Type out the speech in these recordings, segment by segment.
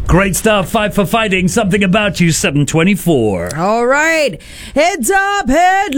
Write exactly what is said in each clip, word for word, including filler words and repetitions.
Great stuff. Fight for fighting. Something about you. seven twenty-four. All right. Heads up,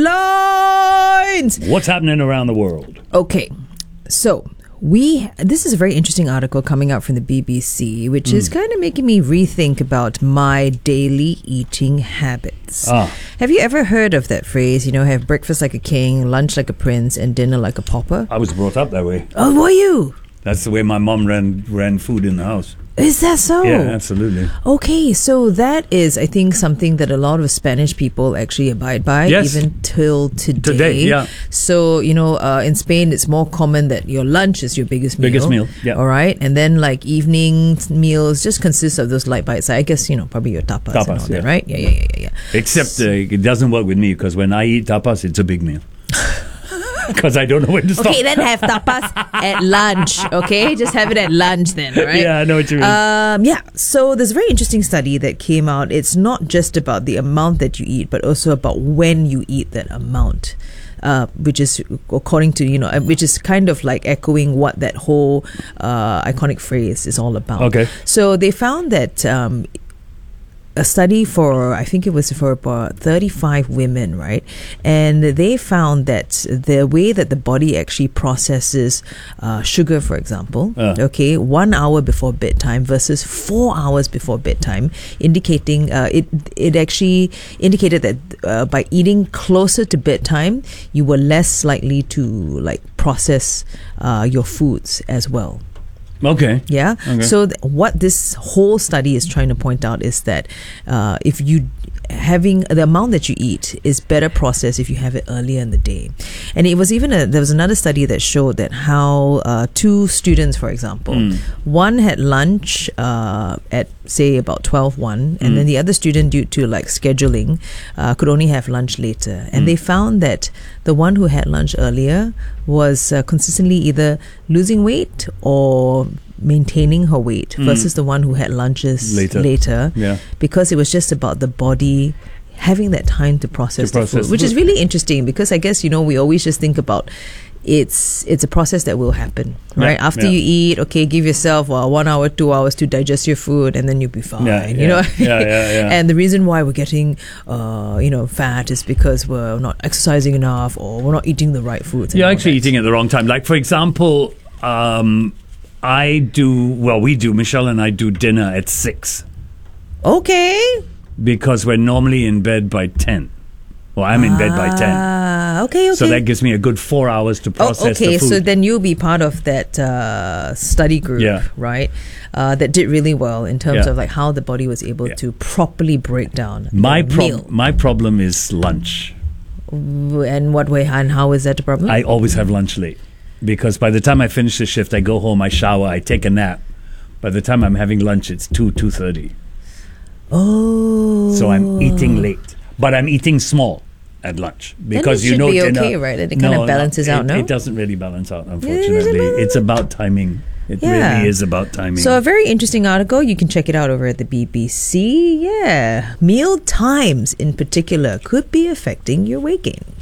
headlines. What's happening around the world? Okay. So we this is a very interesting article coming out from the B B C, which mm. is kind of making me rethink about my daily eating habits. Ah. Have you ever heard of that phrase, you know, have breakfast like a king, lunch like a prince, and dinner like a pauper? I was brought up that way. Oh, were you? That's the way my mom ran ran food in the house. Is that so? Yeah, absolutely. Okay, so that is, I think, something that a lot of Spanish people actually abide by, yes. even till today. Today, yeah. So, you know, uh, in Spain, it's more common that your lunch is your biggest meal. Biggest meal, yeah. All right, and then like evening meals just consist of those light bites. I guess, you know, probably your tapas, Tapas, and all yeah. that, right? Yeah, yeah, yeah, yeah. yeah. Except uh, it doesn't work with me because when I eat tapas, it's a big meal. Because I don't know when to stop. Okay, then have tapas at lunch, okay? Just have it at lunch then, right? Yeah, I know what you mean. Um, yeah, so there's a very interesting study that came out. It's not just about the amount that you eat, but also about when you eat that amount. Uh, which is according to, you know, which is kind of like echoing what that whole uh, iconic phrase is all about. Okay. So they found that um, a study for, I think it was for about thirty-five women, right? And they found that the way that the body actually processes uh, sugar, for example, uh. okay, one hour before bedtime versus four hours before bedtime, indicating uh, it it actually indicated that uh, by eating closer to bedtime, you were less likely to like process uh, your foods as well. Okay. Yeah. Okay. So th- what this whole study is trying to point out is that uh, if you having the amount that you eat is better processed if you have it earlier in the day. And it was even a, there was another study that showed that how uh, two students, for example, mm. one had lunch uh, at say about twelve one, and mm. then the other student, due to like scheduling, uh, could only have lunch later. And mm. they found that the one who had lunch earlier was uh, consistently either losing weight or maintaining her weight mm. versus the one who had lunches later, later yeah. because it was just about the body having that time to process, to process the food, which food. is really interesting because I guess, you know, we always just think about it's it's a process that will happen, right? Yeah, After yeah. you eat, okay, give yourself well, one hour, two hours to digest your food, and then you'll be fine. Yeah, you yeah, know, yeah, yeah, yeah. And the reason why we're getting, uh, you know, fat is because we're not exercising enough or we're not eating the right foods. You're actually eating at the wrong time. Like, for example, um, I do, well, we do, Michelle and I do dinner at six. Okay. Because we're normally in bed by ten. Well, I'm in bed by ten. Ah, okay, okay. So that gives me a good four hours to process oh, okay, the food. so then you'll be part of that uh, study group, yeah. right? Uh, that did really well in terms yeah. of like how the body was able yeah. to properly break down my the prob- meal. My problem is lunch. And what way and how is that a problem? I always have lunch late. Because by the time I finish the shift, I go home, I shower, I take a nap. By the time I'm having lunch, it's two, two thirty. Oh. So I'm eating late. But I'm eating small at lunch. Because then it you know should be dinner, okay, right? It kind no, of balances no, out, it, no? It doesn't really balance out, unfortunately. It's about timing. It yeah. really is about timing. So a very interesting article. You can check it out over at the B B C. Yeah. Meal times in particular could be affecting your weight gain.